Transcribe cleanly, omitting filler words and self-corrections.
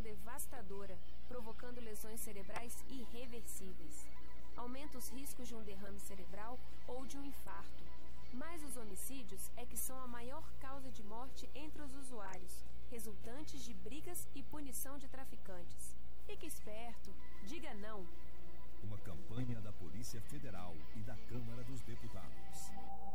devastadora, provocando lesões cerebrais irreversíveis. Aumenta os riscos de um derrame cerebral ou de um infarto. Mas os homicídios é que são a maior causa de morte entre os usuários, resultantes de brigas e punição de traficantes. Fique esperto, diga não. Uma campanha da Polícia Federal e da Câmara dos Deputados.